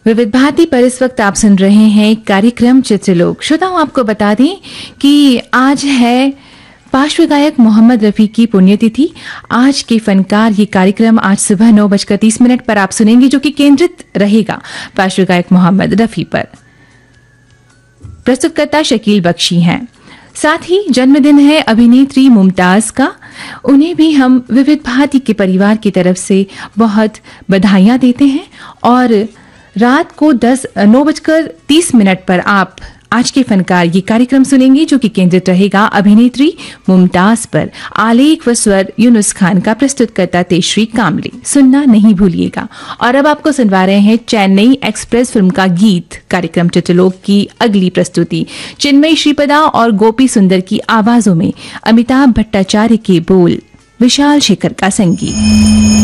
विविध भारती पर इस वक्त आप सुन रहे हैं कार्यक्रम चित्रलोक। श्रोताओं, आपको बता दें कि आज है पार्श्व गायक मोहम्मद रफी की पुण्यतिथि। आज के फनकार ये कार्यक्रम आज सुबह 9:30 पर आप सुनेंगे, जो कि केंद्रित रहेगा पार्श्व गायक मोहम्मद रफी पर। प्रस्तुतकर्ता शकील बख्शी हैं। साथ ही जन्मदिन है अभिनेत्री मुमताज का। उन्हें भी हम विविध भारती के परिवार की तरफ से बहुत बधाइयां देते हैं। और रात को 9:30 पर आप आज के फनकार ये कार्यक्रम सुनेंगे, जो कि केंद्रित रहेगा अभिनेत्री मुमताज पर। आलेख व स्वर यूनुस खान का, प्रस्तुतकर्ता तेजश्री कामले। सुनना नहीं भूलिएगा। और अब आपको सुनवा रहे हैं चेन्नई एक्सप्रेस फिल्म का गीत। कार्यक्रम चित्रलोक की अगली प्रस्तुति चिन्मयी श्रीपदा और गोपी सुंदर की आवाजों में, अमिताभ भट्टाचार्य के बोल, विशाल शेखर का संगीत।